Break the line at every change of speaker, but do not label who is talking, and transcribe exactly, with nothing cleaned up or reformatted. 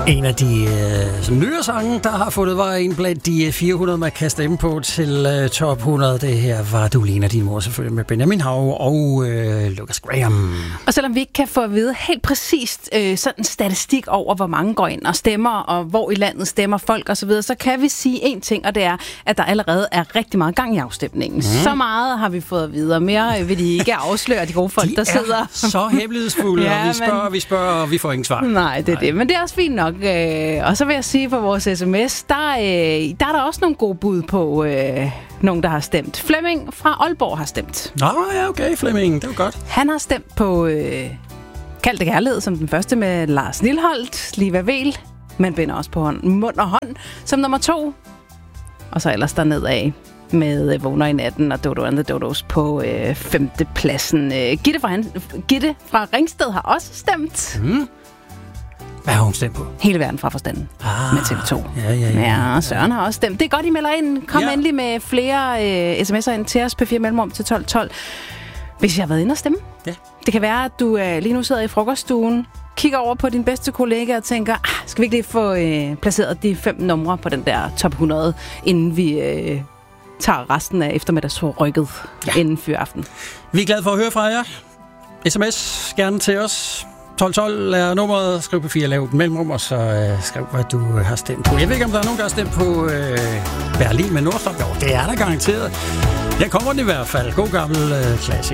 En af de øh, nyere sange, der har fundet vej ind blandt de fire hundrede, man kan stemme på til øh, top hundrede. Det her var Du ligner din mor, selvfølgelig med Benjamin Hav og øh, Lucas Graham.
Og selvom vi ikke kan få at vide helt præcist øh, sådan en statistik over, hvor mange går ind og stemmer, og hvor i landet stemmer folk osv., så, så kan vi sige én ting, og det er, at der allerede er rigtig meget gang i afstemningen. Mm. Så meget har vi fået at vide, og mere vil de ikke afsløre, de gode folk,
de
der sidder.
så hemmelighedsfulde, ja, og vi spørger, men... vi spørger, og vi får ingen svar.
Nej, det er Nej. det. Men det er også fint nok. Øh, og så vil jeg sige på vores sms, der, øh, der er der også nogle gode bud på øh, nogen, der har stemt. Flemming fra Aalborg har stemt.
Nå ja, okay, Flemming, det var godt.
Han har stemt på øh, Kald det kærlighed som den første med Lars Lilholt, Liva Vel, man binder også på hånd, mund og hånd som nummer to. Og så ellers dernedad med øh, Vågner i natten og Dodo and the Dodos på øh, femte pladsen. Øh, Gitte, fra han, Gitte fra Ringsted har også stemt.
Mm. Hvad har hun stemt på?
Hele verden fra forstanden
ah,
med T V to.
Ja, ja, ja.
Ja, Søren har også stemt. Det er godt, I melder ind. Kom ja. endelig med flere øh, sms'er ind til os på fire mellemrum til tolv tolv. Hvis jeg har været inde og stemme.
Ja.
Det kan være, at du øh, lige nu sidder i frokoststuen, kigger over på din bedste kollega og tænker, ah, skal vi ikke lige få øh, placeret de fem numre på den der top hundrede, inden vi øh, tager resten af eftermiddagsrykket ja. inden fyraften.
Vi er glade for at høre fra jer. sms gerne til os. tolv tolv er nummeret. Skriv på fire, lav et mellemrum, og så øh, skriv, hvad du øh, har stemt på. Jeg ved ikke, om der er nogen, der har stemt på øh, Berlin med Nordstrøm. Jo, det er der garanteret. Jeg kommer den i hvert fald. God gammel øh, klassik.